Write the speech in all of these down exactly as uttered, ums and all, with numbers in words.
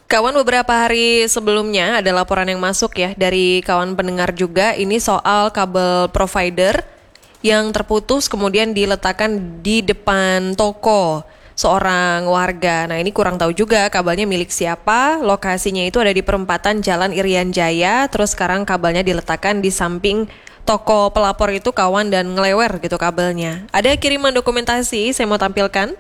Kawan, beberapa hari sebelumnya ada laporan yang masuk ya dari kawan pendengar juga, ini soal kabel provider yang terputus kemudian diletakkan di depan toko seorang warga. Nah, ini kurang tahu juga kabelnya milik siapa. Lokasinya itu ada di perempatan Jalan Irian Jaya, terus sekarang kabelnya diletakkan di samping toko pelapor itu, kawan, dan ngelewer gitu kabelnya. Ada kiriman dokumentasi, saya mau tampilkan.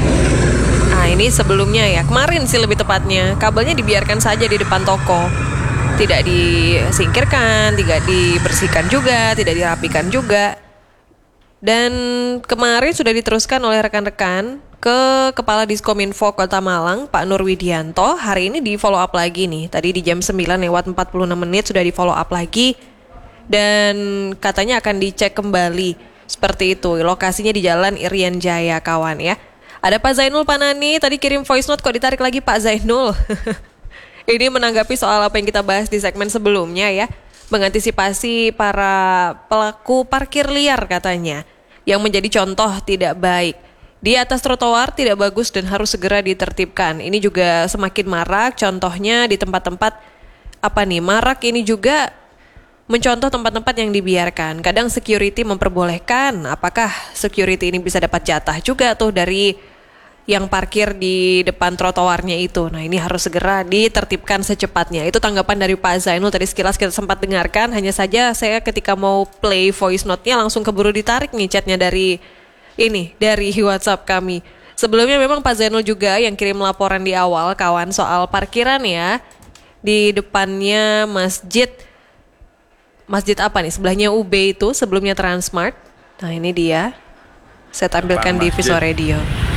Nah, ini sebelumnya ya, kemarin sih lebih tepatnya, kabelnya dibiarkan saja di depan toko. Tidak disingkirkan, tidak dibersihkan juga, tidak dirapikan juga. Dan kemarin sudah diteruskan oleh rekan-rekan ke Kepala Diskominfo Kota Malang, Pak Nur Widianto. Hari ini di follow up lagi nih, tadi di jam sembilan lewat empat puluh enam menit sudah di follow up lagi. Dan katanya akan dicek kembali, seperti itu. Lokasinya di Jalan Irian Jaya, kawan ya. Ada Pak Zainul Panani, tadi kirim voice note kok ditarik lagi Pak Zainul. Ini menanggapi soal apa yang kita bahas di segmen sebelumnya ya. Mengantisipasi para pelaku parkir liar katanya, yang menjadi contoh tidak baik. Di atas trotoar tidak bagus dan harus segera ditertibkan. Ini juga semakin marak, contohnya di tempat-tempat, apa nih, marak ini juga mencontoh tempat-tempat yang dibiarkan. Kadang security memperbolehkan, apakah security ini bisa dapat jatah juga tuh dari yang parkir di depan trotoarnya itu. Nah, ini harus segera ditertibkan secepatnya. Itu tanggapan dari Pak Zainul, tadi sekilas kita sempat dengarkan. Hanya saja saya ketika mau play voice note-nya langsung keburu ditarik nih chatnya dari ini, dari WhatsApp kami. Sebelumnya memang Pak Zainul juga yang kirim laporan di awal, kawan, soal parkiran ya. Di depannya masjid Masjid apa nih? Sebelahnya U B itu, sebelumnya Transmart. Nah, ini dia. Saya tampilkan di Visual Radio.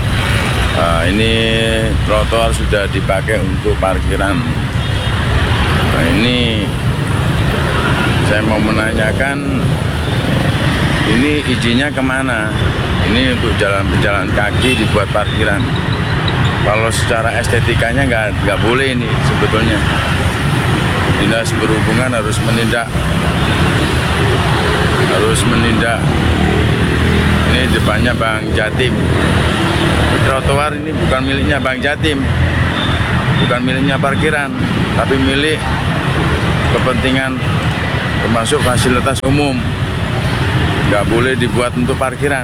Nah, ini trotoar sudah dipakai untuk parkiran. Nah, ini saya mau menanyakan, ini izinnya kemana? Ini untuk jalan berjalan kaki dibuat parkiran. Kalau secara estetikanya nggak nggak boleh ini sebetulnya. Dinas Perhubungan harus menindak, harus menindak. Ini depannya Bang Jatim. Trotoar ini bukan miliknya Bang Jatim, bukan miliknya parkiran, tapi milik kepentingan termasuk fasilitas umum. Nggak boleh dibuat untuk parkiran.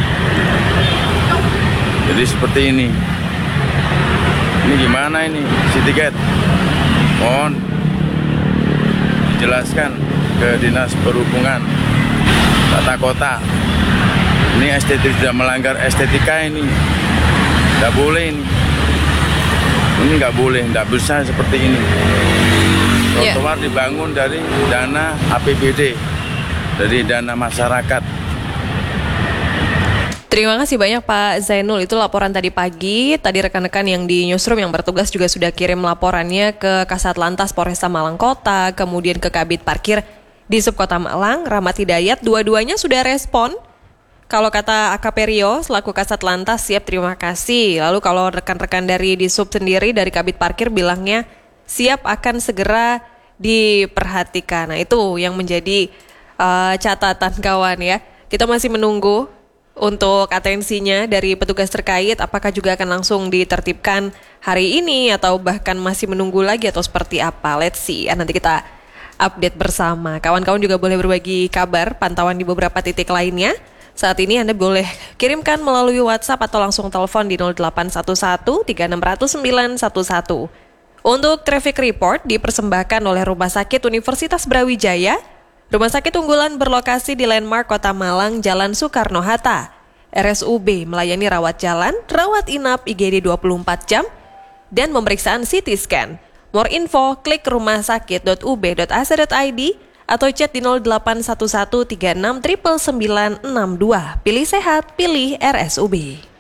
Jadi seperti ini. Ini gimana ini? Si tiket. Mohon jelaskan ke Dinas Perhubungan Tata Kota. Ini estetik, sudah melanggar estetika ini. Nggak boleh ini. Ini nggak boleh, nggak bisa seperti ini. Trotoar yeah. dibangun dari dana A P B D, dari dana masyarakat. Terima kasih banyak Pak Zainul, itu laporan tadi pagi. Tadi rekan-rekan yang di Newsroom yang bertugas juga sudah kirim laporannya ke Kasat Lantas Polresta Malang Kota, kemudian ke Kabid Parkir di Subkota Malang, Rahmat Hidayat. Dua-duanya sudah respon. Kalau kata A K P Rio selaku Kasat Lantas, siap, terima kasih. Lalu kalau rekan-rekan dari di Sub sendiri, dari Kabid Parkir bilangnya siap, akan segera diperhatikan. Nah, itu yang menjadi uh, catatan, kawan ya. Kita masih menunggu untuk atensinya dari petugas terkait, apakah juga akan langsung ditertibkan hari ini atau bahkan masih menunggu lagi atau seperti apa. Let's see, nanti kita update bersama. Kawan-kawan juga boleh berbagi kabar pantauan di beberapa titik lainnya. Saat ini Anda boleh kirimkan melalui WhatsApp atau langsung telepon di nol delapan satu satu tiga enam nol nol sembilan satu satu. Untuk traffic report dipersembahkan oleh Rumah Sakit Universitas Brawijaya. Rumah sakit unggulan berlokasi di Landmark Kota Malang, Jalan Soekarno-Hatta. R S U B melayani rawat jalan, rawat inap I G D dua puluh empat jam, dan pemeriksaan C T scan. More info, klik rumahsakit dot u b dot a c dot i d atau chat di nol delapan satu satu tiga enam sembilan sembilan enam dua. Pilih sehat, pilih R S U B.